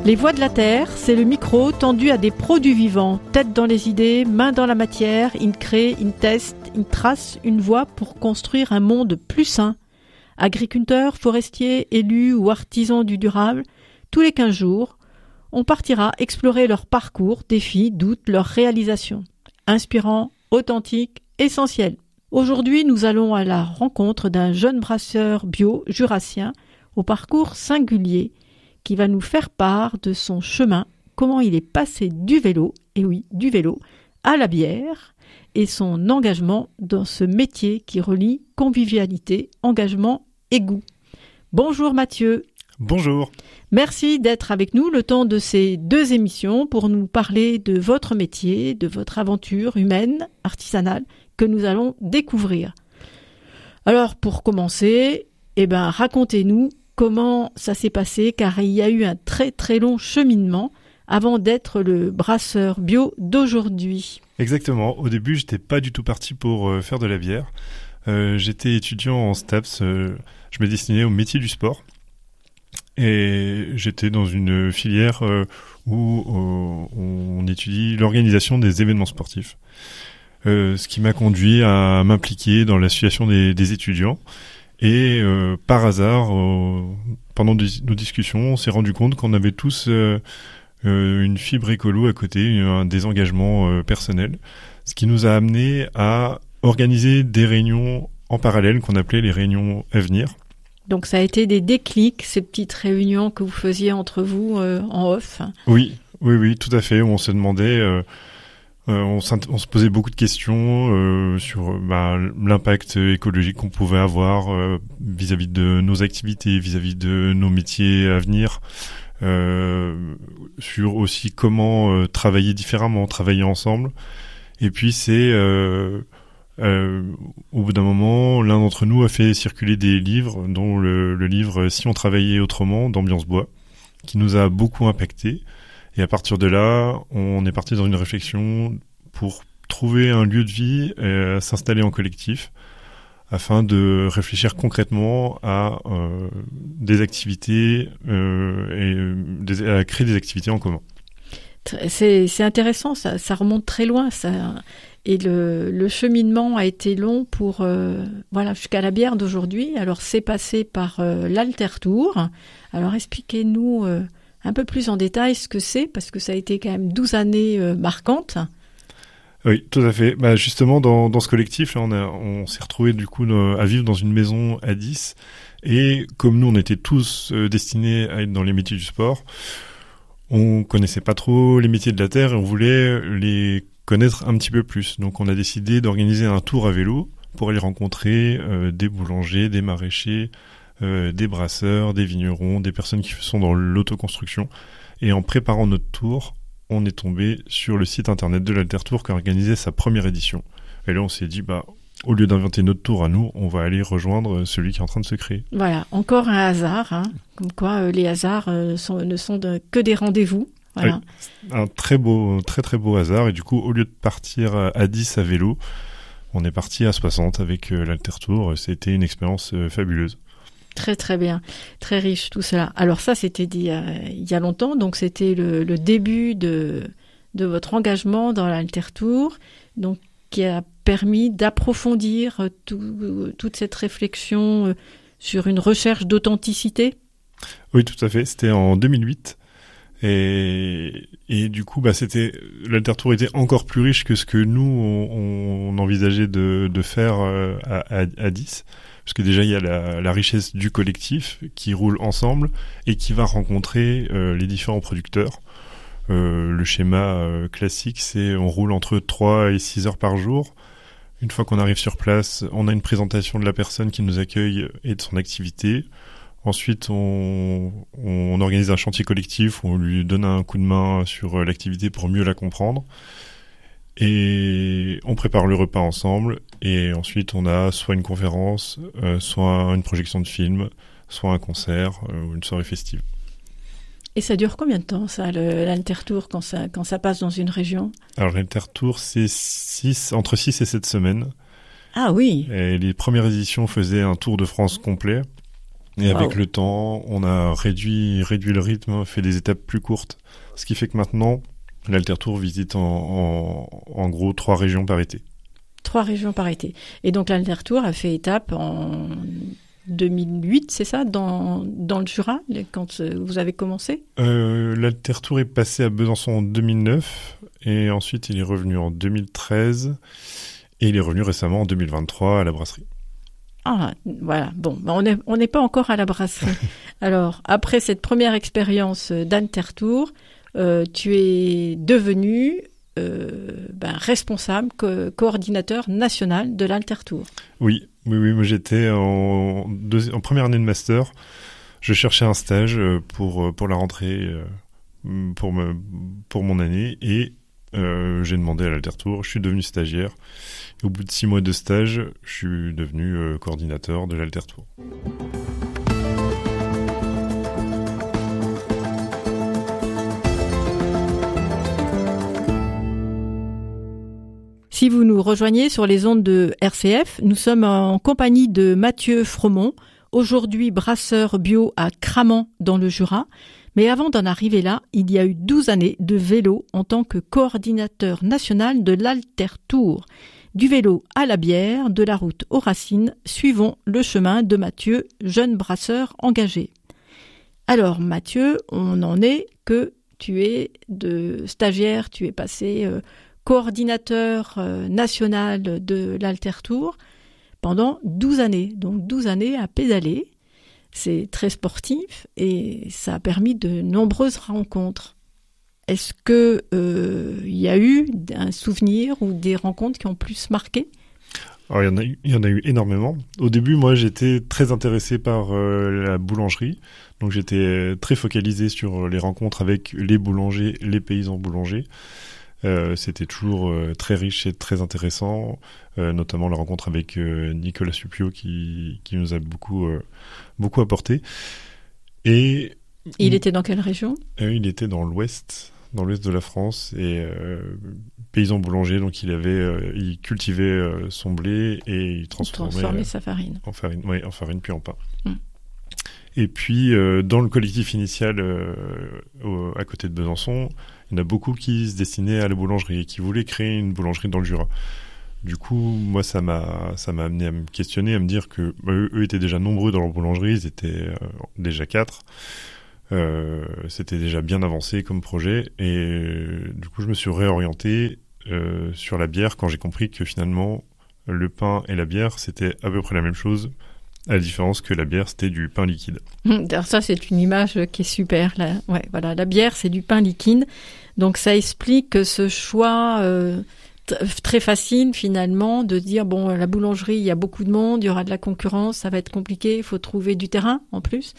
Les Voix de la Terre, c'est le micro tendu à des produits vivants, tête dans les idées, main dans la matière, ils créent, ils testent, ils tracent une voie pour construire un monde plus sain. Agriculteurs, forestiers, élus ou artisans du durable, tous les 15 jours, on partira explorer leur parcours, défis, doutes, leurs réalisations. Inspirant, authentique, essentiel. Aujourd'hui, nous allons à la rencontre d'un jeune brasseur bio jurassien au parcours singulier qui va nous faire part de son chemin, comment il est passé du vélo, et oui, du vélo, à la bière, et son engagement dans ce métier qui relie convivialité, engagement et goût. Bonjour Mathieu. Bonjour. Merci d'être avec nous le temps de ces 2 émissions pour nous parler de votre métier, de votre aventure humaine, artisanale, que nous allons découvrir. Alors pour commencer, racontez-nous comment ça s'est passé, car il y a eu un très très long cheminement avant d'être le brasseur bio d'aujourd'hui. Exactement. Au début, j'étais pas du tout parti pour faire de la bière. J'étais étudiant en STAPS. Je me destinais au métier du sport. Et j'étais dans une filière où on étudie l'organisation des événements sportifs. Ce qui m'a conduit à m'impliquer dans l'association des étudiants. Et par hasard, pendant nos discussions, on s'est rendu compte qu'on avait tous une fibre écolo à côté, des engagements personnels, ce qui nous a amené à organiser des réunions en parallèle qu'on appelait les réunions à venir. Donc ça a été des déclics, ces petites réunions que vous faisiez entre vous en off. Oui, tout à fait. On se demandait... on se posait beaucoup de questions sur l'impact écologique qu'on pouvait avoir vis-à-vis de nos activités, vis-à-vis de nos métiers à venir, sur aussi comment travailler différemment, travailler ensemble. Et puis au bout d'un moment, l'un d'entre nous a fait circuler des livres, dont le livre « Si on travaillait autrement » d'Ambiance Bois, qui nous a beaucoup impacté. Et à partir de là, on est parti dans une réflexion pour trouver un lieu de vie et s'installer en collectif afin de réfléchir concrètement à des activités et à créer des activités en commun. C'est intéressant, ça remonte très loin. Et le cheminement a été long pour jusqu'à la bière d'aujourd'hui. Alors c'est passé par l'Altertour. Alors expliquez-nous un peu plus en détail ce que c'est, parce que ça a été quand même 12 années marquantes. Oui, tout à fait. Justement, dans ce collectif, là, on s'est retrouvés du coup à vivre dans une maison à 10. Et comme nous, on était tous destinés à être dans les métiers du sport, on connaissait pas trop les métiers de la terre et on voulait les connaître un petit peu plus. Donc, on a décidé d'organiser un tour à vélo pour aller rencontrer des boulangers, des maraîchers, des brasseurs, des vignerons, des personnes qui sont dans l'autoconstruction. Et en préparant notre tour, on est tombé sur le site internet de l'Altertour qui a organisé sa première édition. Et là, on s'est dit, au lieu d'inventer notre tour à nous, on va aller rejoindre celui qui est en train de se créer. Voilà, encore un hasard, comme quoi les hasards ne sont que des rendez-vous. Voilà. Oui, un très très beau hasard. Et du coup, au lieu de partir à 10 à vélo, on est parti à 60 avec l'Altertour. C'était une expérience fabuleuse. Très très bien, très riche tout cela. Alors ça, c'était dit il y a longtemps, donc c'était le début de votre engagement dans l'Altertour, donc qui a permis d'approfondir toute cette réflexion sur une recherche d'authenticité. Oui, tout à fait. C'était en 2008. Et du coup, l'Altertour était encore plus riche que ce que nous on envisageait de faire à 10. Parce que déjà, il y a la richesse du collectif qui roule ensemble et qui va rencontrer les différents producteurs. Le schéma classique, c'est on roule entre 3 et 6 heures par jour. Une fois qu'on arrive sur place, on a une présentation de la personne qui nous accueille et de son activité. Ensuite, on organise un chantier collectif où on lui donne un coup de main sur l'activité pour mieux la comprendre. Et on prépare le repas ensemble. Et ensuite, on a soit une conférence, soit une projection de film, soit un concert ou une soirée festive. Et ça dure combien de temps, ça, l'Altertour, quand ça passe dans une région ? Alors, l'Altertour, c'est entre 6 et 7 semaines. Ah oui. Et les premières éditions faisaient un tour de France complet. Et avec le temps, on a réduit le rythme, fait des étapes plus courtes. Ce qui fait que maintenant, l'Alter-Tour visite en gros 3 régions par été. 3 régions par été. Et donc l'Alter-Tour a fait étape en 2008, c'est ça, dans le Jura, quand vous avez commencé? L'Alter-Tour est passé à Besançon en 2009, et ensuite il est revenu en 2013, et il est revenu récemment en 2023 à la brasserie. Ah, voilà. Bon, on n'est pas encore à la brasserie. Alors, après cette première expérience d'Alter-Tour, tu es devenu responsable, coordinateur national de l'Alter-Tour. Oui. Moi j'étais en première année de master. Je cherchais un stage pour la rentrée, pour mon année, et j'ai demandé à l'Alter-Tour. Je suis devenu stagiaire. Et au bout de 6 mois de stage, je suis devenu coordinateur de l'Alter-Tour. Si vous nous rejoignez sur les ondes de RCF, nous sommes en compagnie de Mathieu Fromont, aujourd'hui brasseur bio à Cramant dans le Jura. Mais avant d'en arriver là, il y a eu 12 années de vélo en tant que coordinateur national de l'Alter-Tour. Du vélo à la bière, de la route aux racines, suivons le chemin de Mathieu, jeune brasseur engagé. Alors Mathieu, on en est que tu es de stagiaire, tu es passé coordinateur national de l'Alter-Tour pendant 12 années. Donc 12 années à pédaler. C'est très sportif et ça a permis de nombreuses rencontres. Est-ce que il y a eu un souvenir ou des rencontres qui ont plus marqué? Alors, il y en a eu énormément. Au début, moi, j'étais très intéressé par la boulangerie. Donc, j'étais très focalisé sur les rencontres avec les boulangers, les paysans boulangers. C'était toujours très riche et très intéressant, notamment la rencontre avec Nicolas Suppiot qui nous a beaucoup apporté. Et il était dans quelle région? Il était dans l'ouest de la France, et paysan boulanger, donc il cultivait son blé et il transformait sa farine en farine puis en pain. Et puis dans le collectif initial à côté de Besançon, il y en a beaucoup qui se destinaient à la boulangerie et qui voulaient créer une boulangerie dans le Jura. Du coup, moi, ça m'a amené à me questionner, à me dire que eux étaient déjà nombreux dans leur boulangerie, ils étaient déjà 4. C'était déjà bien avancé comme projet, et du coup je me suis réorienté sur la bière quand j'ai compris que finalement le pain et la bière c'était à peu près la même chose, à la différence que la bière c'était du pain liquide. Alors ça c'est une image qui est super là. Ouais, voilà, la bière c'est du pain liquide, donc ça explique ce choix très facile finalement de dire bon, la boulangerie il y a beaucoup de monde, il y aura de la concurrence, ça va être compliqué, il faut trouver du terrain en plus.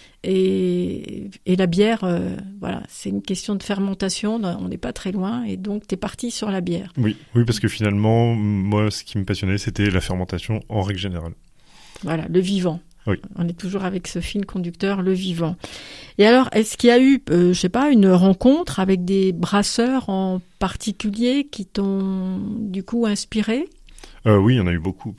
Et la bière, voilà, c'est une question de fermentation, on n'est pas très loin, et donc tu es parti sur la bière. Oui, parce que finalement, moi, ce qui me passionnait, c'était la fermentation en règle générale. Voilà, le vivant. Oui. On est toujours avec ce fil conducteur, le vivant. Et alors, est-ce qu'il y a eu, je sais pas, une rencontre avec des brasseurs en particulier qui t'ont, du coup, inspiré ? Oui, il y en a eu beaucoup.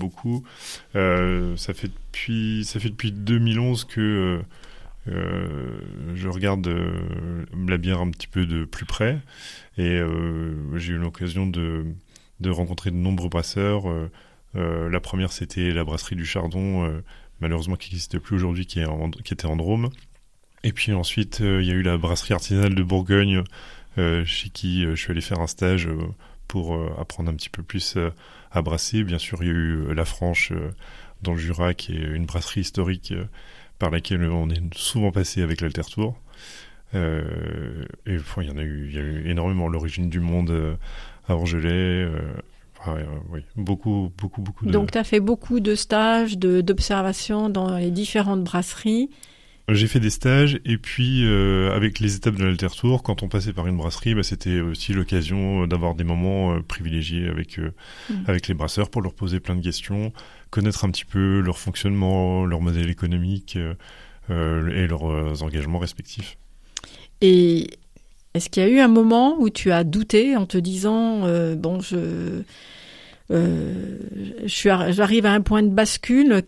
Ça fait depuis 2011 que je regarde la bière un petit peu de plus près, et j'ai eu l'occasion de rencontrer de nombreux brasseurs. La première, c'était la brasserie du Chardon, malheureusement qui n'existe plus aujourd'hui, qui était en Drôme. Et puis ensuite, il y a eu la brasserie artisanale de Bourgogne, chez qui je suis allé faire un stage pour apprendre un petit peu plus à brasser. Bien sûr, il y a eu La Franche dans le Jura, qui est une brasserie historique par laquelle on est souvent passé avec l'Alter-Tour. Et il y a eu énormément. L'Origine du Monde à Orgelet. Oui, beaucoup. Donc, tu as fait beaucoup de stages, d'observations dans les différentes brasseries. J'ai fait des stages, et puis avec les étapes de l'Alter-Tour, quand on passait par une brasserie, c'était aussi l'occasion d'avoir des moments privilégiés avec les brasseurs pour leur poser plein de questions, connaître un petit peu leur fonctionnement, leur modèle économique et leurs engagements respectifs. Et est-ce qu'il y a eu un moment où tu as douté en te disant j'arrive à un point de bascule,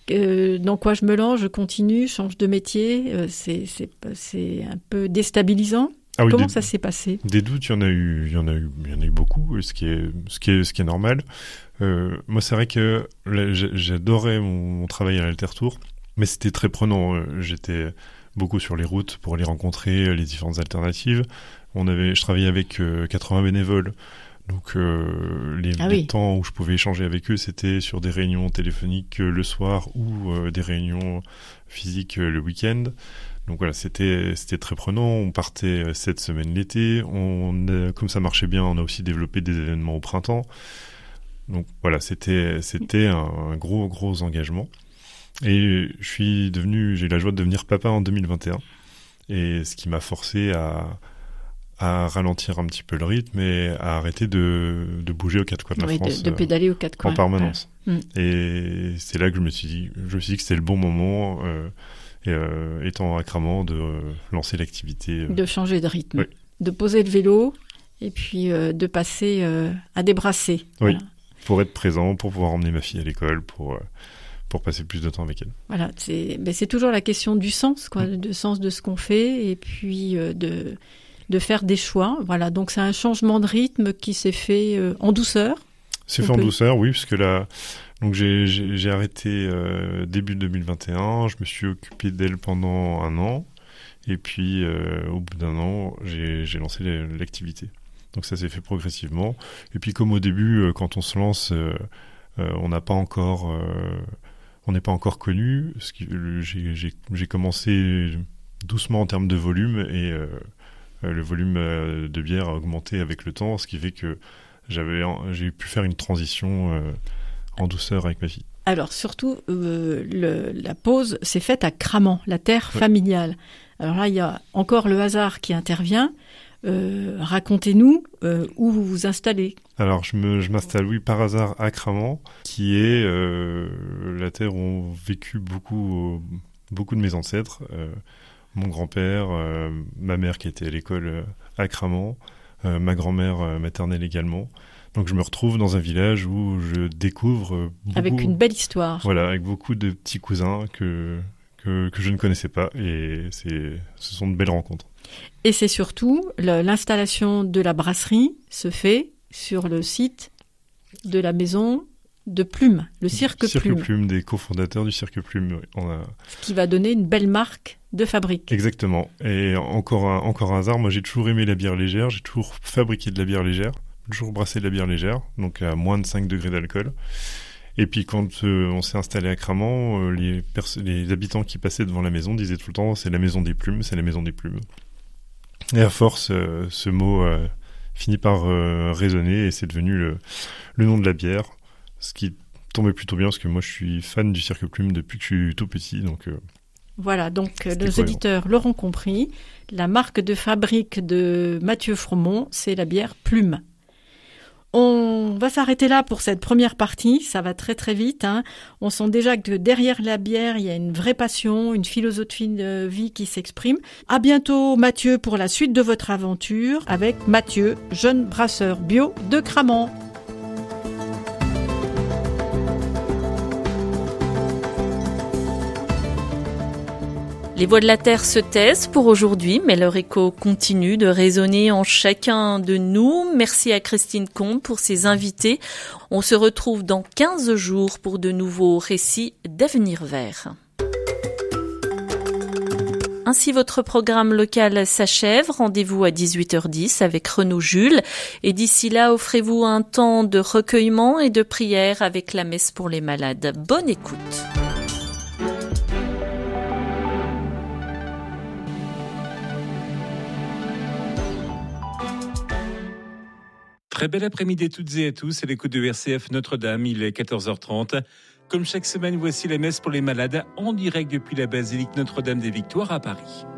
Dans quoi je me lance, je continue, change de métier, c'est un peu déstabilisant. Ah oui, Comment ça s'est passé? Des doutes, il y en a eu beaucoup, ce qui est normal. Moi, c'est vrai que j'adorais mon travail à l'Altertour, mais c'était très prenant. J'étais beaucoup sur les routes pour aller rencontrer les différentes alternatives. Je travaillais avec 80 bénévoles. Donc les temps où je pouvais échanger avec eux, c'était sur des réunions téléphoniques le soir ou des réunions physiques le week-end. Donc voilà, c'était très prenant. On partait 7 semaines l'été. Comme ça marchait bien, on a aussi développé des événements au printemps. Donc voilà, c'était un gros engagement. Et j'ai eu la joie de devenir papa en 2021. Et ce qui m'a forcé à ralentir un petit peu le rythme et à arrêter de bouger aux quatre coins de la France. De pédaler aux quatre coins. En permanence. Ouais. Et c'est là que je me suis dit que c'était le bon moment, étant à Cramant, de lancer l'activité. De changer de rythme. Oui. De poser le vélo et puis de passer à débrasser. Oui, voilà. Pour être présent, pour pouvoir emmener ma fille à l'école, pour passer plus de temps avec elle. Voilà, c'est toujours la question du sens, du sens de ce qu'on fait et puis de faire des choix. Voilà, donc c'est un changement de rythme qui s'est fait en douceur. C'est fait en douceur, oui, parce que là, donc j'ai arrêté début 2021. Je me suis occupé d'elle pendant 1 an, et puis au bout d'1 an, j'ai lancé l'activité. Donc ça s'est fait progressivement. Et puis comme au début, quand on se lance, on n'est pas encore connu. J'ai commencé doucement en termes de volume et le volume de bière a augmenté avec le temps, ce qui fait que j'ai pu faire une transition en douceur avec ma fille. Alors surtout, la pause s'est faite à Cramant, la terre familiale. Alors là, il y a encore le hasard qui intervient. Racontez-nous où vous vous installez. Alors je m'installe, oui, par hasard à Cramant, qui est la terre où ont vécu beaucoup de mes ancêtres. Mon grand-père, ma mère qui était à l'école à Cramant, ma grand-mère maternelle également. Donc je me retrouve dans un village où je découvre avec une belle histoire. Voilà, avec beaucoup de petits cousins que je ne connaissais pas, et ce sont de belles rencontres. Et c'est surtout l'installation de la brasserie se fait sur le site de la maison de Plume, le Cirque Plume, des cofondateurs du Cirque Plume. Ce qui va donner une belle marque de fabrique. Exactement. Et encore un hasard, moi j'ai toujours aimé la bière légère, j'ai toujours fabriqué de la bière légère, toujours brassé de la bière légère, donc à moins de 5 degrés d'alcool. Et puis quand on s'est installé à Cramant, les habitants qui passaient devant la maison disaient tout le temps « c'est la maison des plumes, c'est la maison des plumes ». Et à force, ce mot finit par résonner et c'est devenu le nom de la bière, ce qui tombait plutôt bien parce que moi je suis fan du Cirque Plume depuis que je suis tout petit. Donc, voilà, donc nos auditeurs l'auront compris, la marque de fabrique de Mathieu Fromont, c'est la bière Plume. On va s'arrêter là pour cette première partie, ça va très très vite. On sent déjà que derrière la bière, il y a une vraie passion, une philosophie de vie qui s'exprime. À bientôt Mathieu pour la suite de votre aventure avec Mathieu, jeune brasseur bio de Cramant. Les voix de la Terre se taisent pour aujourd'hui, mais leur écho continue de résonner en chacun de nous. Merci à Christine Combe pour ses invités. On se retrouve dans 15 jours pour de nouveaux récits d'avenir vert. Ainsi, votre programme local s'achève. Rendez-vous à 18h10 avec Renaud Jules. Et d'ici là, offrez-vous un temps de recueillement et de prière avec la messe pour les malades. Bonne écoute. Très bel après-midi à toutes et à tous, à l'écoute de RCF Notre-Dame, il est 14h30. Comme chaque semaine, voici la messe pour les malades en direct depuis la basilique Notre-Dame des Victoires à Paris.